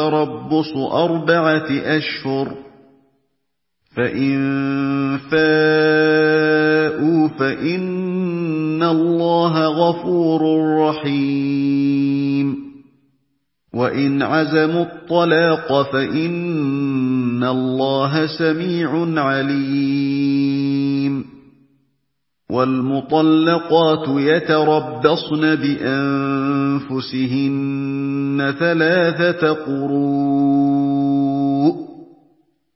تَرَبُّصُ 4 أَشْهُرٍ ۖ فَإِن فَاءُوا فَإِنَّ اللَّهَ غَفُورٌ رَّحِيمٌ وَإِنْ عَزَمُوا الطَّلَاقَ فَإِنَّ اللَّهَ سَمِيعٌ عَلِيمٌ وَالْمُطَلَّقَاتُ يَتَرَبَّصْنَ بِأَنفُسِهِنَّ 3 قُرُوءٍ